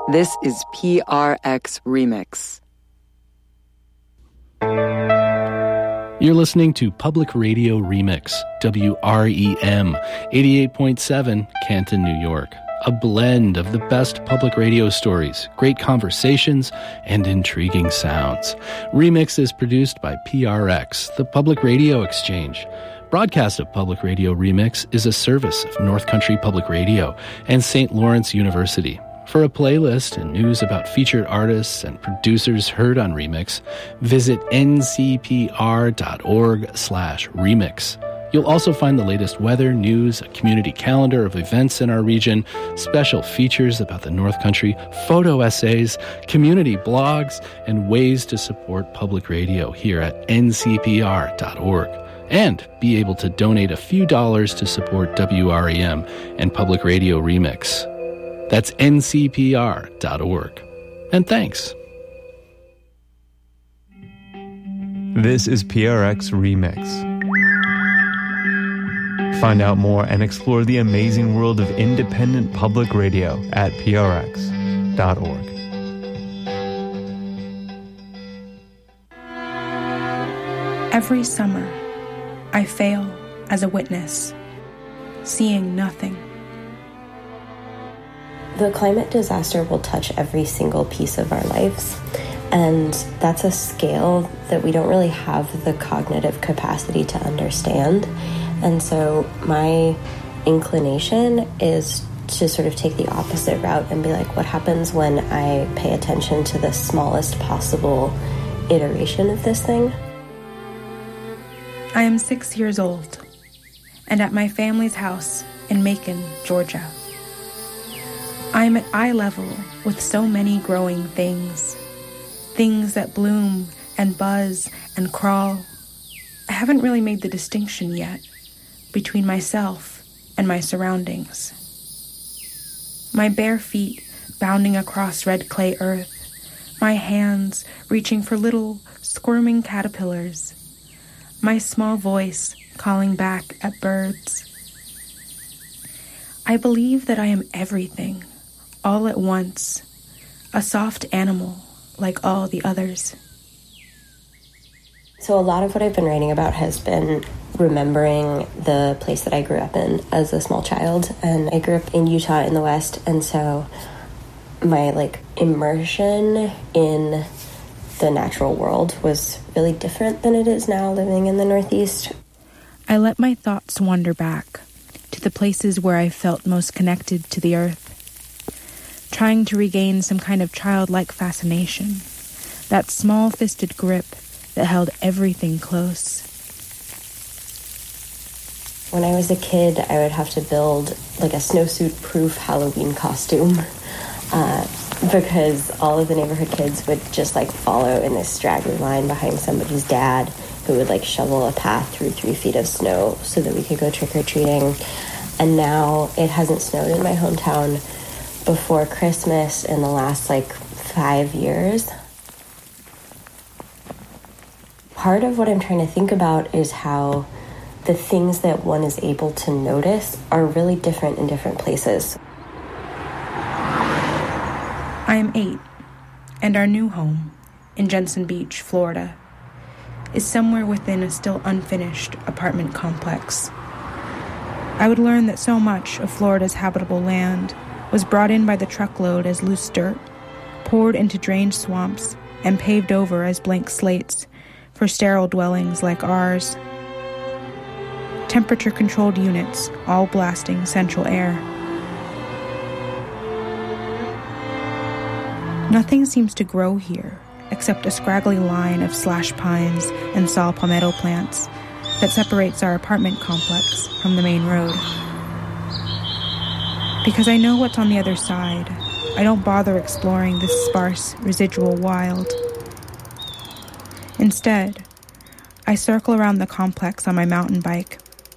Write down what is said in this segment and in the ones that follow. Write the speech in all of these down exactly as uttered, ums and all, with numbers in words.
This is P R X Remix. You're listening to Public Radio Remix, W R E M, eighty-eight point seven, Canton, New York. A blend of the best public radio stories, great conversations, and intriguing sounds. Remix is produced by P R X, the Public Radio Exchange. Broadcast of Public Radio Remix is a service of North Country Public Radio and Saint Lawrence University. For a playlist and news about featured artists and producers heard on Remix, visit ncpr.org slash remix. You'll also find the latest weather, news, a community calendar of events in our region, special features about the North Country, photo essays, community blogs, and ways to support public radio here at n c p r dot org. And be able to donate a few dollars to support W R E M and Public Radio Remix. That's n c p r dot org. And thanks. This is P R X Remix. Find out more and explore the amazing world of independent public radio at p r x dot org. Every summer, I fail as a witness, seeing nothing. The climate disaster will touch every single piece of our lives, and that's a scale that we don't really have the cognitive capacity to understand. And so my inclination is to sort of take the opposite route and be like, what happens when I pay attention to the smallest possible iteration of this thing? I am six years old, and at my family's house in Macon, Georgia. I am at eye level with so many growing things. Things that bloom and buzz and crawl. I haven't really made the distinction yet between myself and my surroundings. My bare feet bounding across red clay earth. My hands reaching for little squirming caterpillars. My small voice calling back at birds. I believe that I am everything. All at once, a soft animal like all the others. So a lot of what I've been writing about has been remembering the place that I grew up in as a small child. And I grew up in Utah in the West, and so my like immersion in the natural world was really different than it is now living in the Northeast. I let my thoughts wander back to the places where I felt most connected to the earth. Trying to regain some kind of childlike fascination, that small-fisted grip that held everything close. When I was a kid, I would have to build like a snowsuit-proof Halloween costume uh, because all of the neighborhood kids would just like follow in this straggly line behind somebody's dad who would like shovel a path through three feet of snow so that we could go trick-or-treating. And now it hasn't snowed in my hometown before Christmas in the last like five years. Part of what I'm trying to think about is how the things that one is able to notice are really different in different places. I am eight, and our new home in Jensen Beach, Florida, is somewhere within a still unfinished apartment complex. I would learn that so much of Florida's habitable land was brought in by the truckload as loose dirt, poured into drained swamps, and paved over as blank slates for sterile dwellings like ours. Temperature-controlled units, all blasting central air. Nothing seems to grow here except a scraggly line of slash pines and saw palmetto plants that separates our apartment complex from the main road. Because I know what's on the other side, I don't bother exploring this sparse, residual wild. Instead, I circle around the complex on my mountain bike.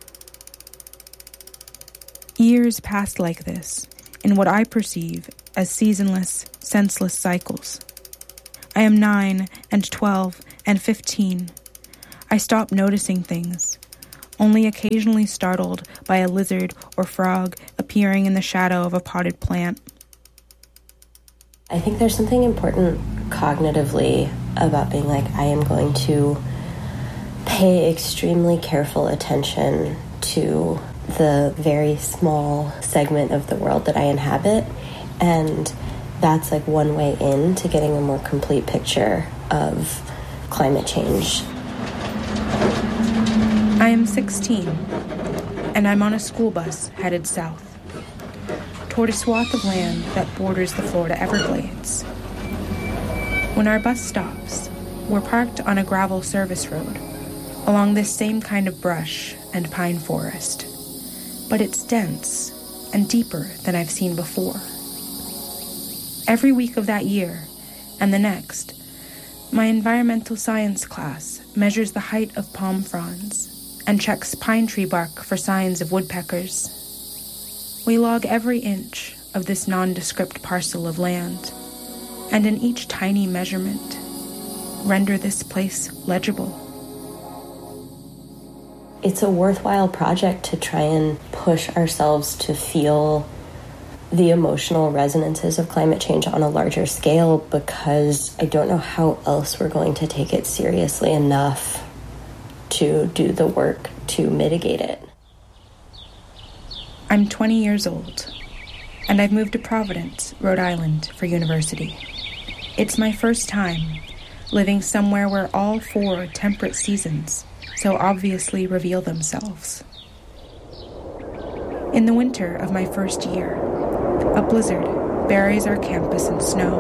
Years pass like this, in what I perceive as seasonless, senseless cycles. I am nine and twelve and fifteen. I stop noticing things, only occasionally startled by a lizard or frog appearing in the shadow of a potted plant. I think there's something important cognitively about being like, I am going to pay extremely careful attention to the very small segment of the world that I inhabit, and that's like one way in to getting a more complete picture of climate change. I am sixteen, and I'm on a school bus headed south, toward a swath of land that borders the Florida Everglades. When our bus stops, we're parked on a gravel service road along this same kind of brush and pine forest, but it's dense and deeper than I've seen before. Every week of that year and the next, my environmental science class measures the height of palm fronds and checks pine tree bark for signs of woodpeckers. We log every inch of this nondescript parcel of land, and in each tiny measurement, render this place legible. It's a worthwhile project to try and push ourselves to feel the emotional resonances of climate change on a larger scale, because I don't know how else we're going to take it seriously enough to do the work to mitigate it. I'm twenty years old, and I've moved to Providence, Rhode Island, for university. It's my first time living somewhere where all four temperate seasons so obviously reveal themselves. In the winter of my first year, a blizzard buries our campus in snow.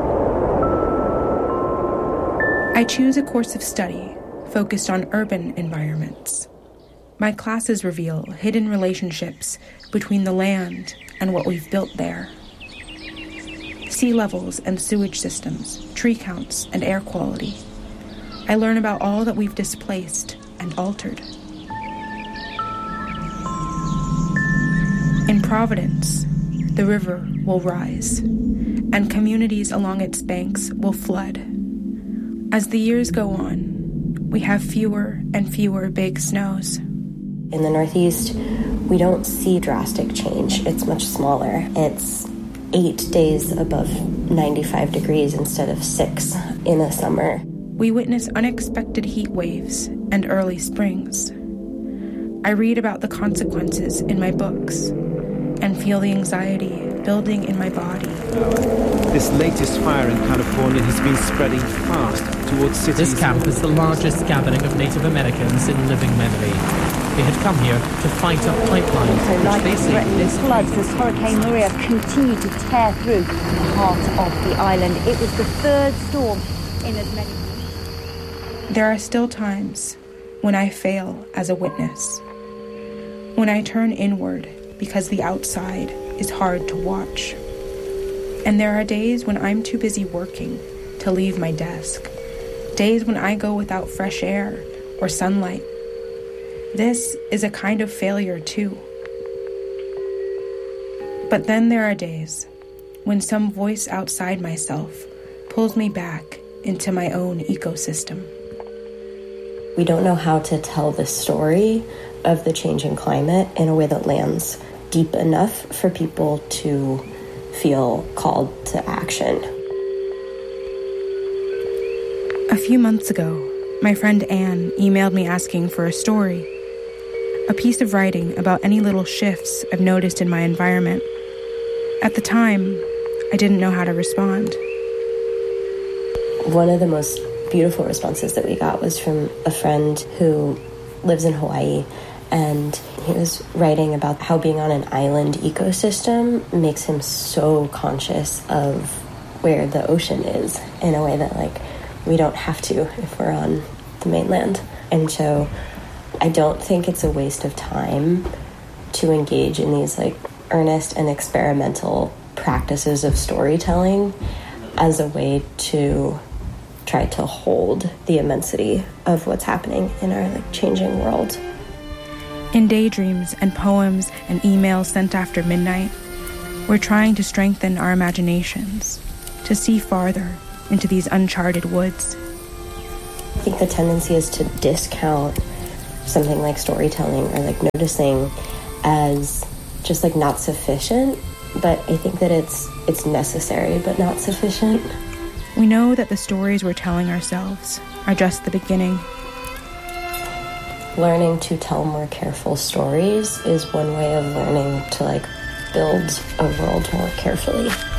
I choose a course of study focused on urban environments. My classes reveal hidden relationships between the land and what we've built there. Sea levels and sewage systems, tree counts and air quality. I learn about all that we've displaced and altered. In Providence, the river will rise, and communities along its banks will flood. As the years go on, we have fewer and fewer big snows. In the Northeast, we don't see drastic change. It's much smaller. It's eight days above ninety-five degrees instead of six in a summer. We witness unexpected heat waves and early springs. I read about the consequences in my books and feel the anxiety building in my body. This latest fire in California has been spreading fast towards cities. This camp is the largest gathering of Native Americans in living memory. They had come here to fight up pipelines, so which like they say threatening floods as Hurricane Maria continued to tear through the heart of the island. It was the third storm in as many weeks. There are still times when I fail as a witness, when I turn inward because the outside is hard to watch. And there are days when I'm too busy working to leave my desk, days when I go without fresh air or sunlight. This is a kind of failure too. But then there are days when some voice outside myself pulls me back into my own ecosystem. We don't know how to tell the story of the changing climate in a way that lands deep enough for people to feel called to action. A few months ago, my friend Anne emailed me asking for a story, a piece of writing about any little shifts I've noticed in my environment. At the time, I didn't know how to respond. One of the most beautiful responses that we got was from a friend who lives in Hawaii, and he was writing about how being on an island ecosystem makes him so conscious of where the ocean is in a way that, like, we don't have to if we're on the mainland. And so I don't think it's a waste of time to engage in these, like, earnest and experimental practices of storytelling as a way to try to hold the immensity of what's happening in our, like, changing world. In daydreams and poems and emails sent after midnight, we're trying to strengthen our imaginations, to see farther into these uncharted woods. I think the tendency is to discount something like storytelling or, like, noticing as just, like, not sufficient, but I think that it's it's necessary but not sufficient. We know that the stories we're telling ourselves are just the beginning. Learning to tell more careful stories is one way of learning to, like, build a world more carefully.